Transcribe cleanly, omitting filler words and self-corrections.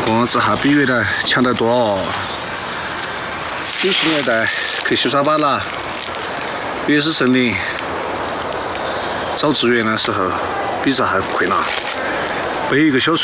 工资还比原来强得多哦。90年代去西双版纳、原始森林找资源的时候，比这还困难，背一个小